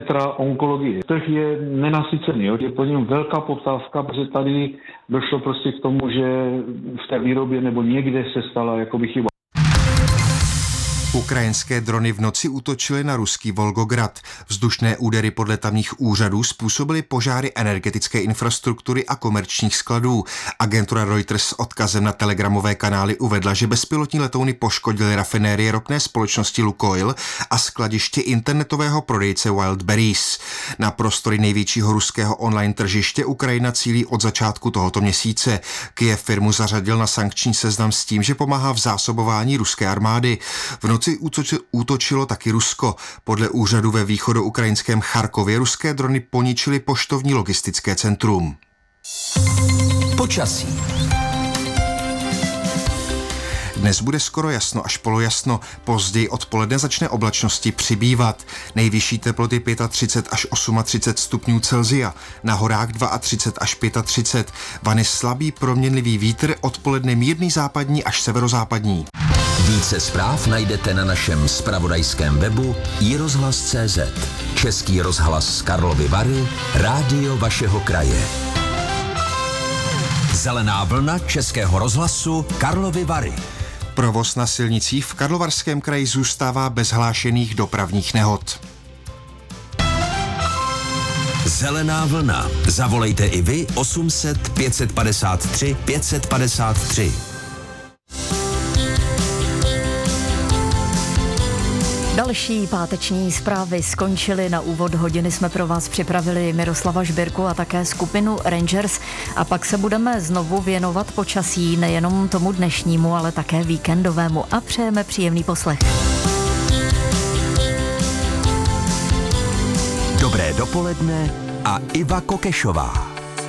Onkologii. Trh je nenasycený, je po něm velká poptávka, protože tady došlo prostě k tomu, že v té výrobě nebo někde se stala jakoby chyba. Ukrajinské drony v noci útočily na ruský Volgograd. Vzdušné údery podle tamních úřadů způsobily požáry energetické infrastruktury a komerčních skladů. Agentura Reuters s odkazem na telegramové kanály uvedla, že bezpilotní letouny poškodily rafinérie ropné společnosti Lukoil a skladiště internetového prodejce Wildberries. Na prostory největšího ruského online tržiště Ukrajina cílí od začátku tohoto měsíce. Kyjev firmu zařadil na sankční seznam s tím, že pomáhá v zásobování ruské armády. V noci útočilo taky Rusko. Podle úřadu ve východoukrajinském Charkově ruské drony poničily poštovní logistické centrum. Počasí. Dnes bude skoro jasno až polojasno, později odpoledne začne oblačnosti přibývat. Nejvyšší teploty 35 až 38 stupňů Celsia, na horách 32 až 35, vany slabý proměnlivý vítr, odpoledne mírný západní až severozápadní. Více zpráv najdete na našem zpravodajském webu iRozhlas.cz. Český rozhlas z Karlovy Vary, rádio vašeho kraje. Zelená vlna Českého rozhlasu Karlovy Vary. Provoz na silnicích v Karlovarském kraji zůstává bez hlášených dopravních nehod. Zelená vlna. Zavolejte i vy 800 553 553. Další páteční zprávy skončily. Na úvod hodiny jsme pro vás připravili Miroslava Žbirku a také skupinu Rangers a pak se budeme znovu věnovat počasí, nejenom tomu dnešnímu, ale také víkendovému a přejeme příjemný poslech. Dobré dopoledne a Iva Kokešová.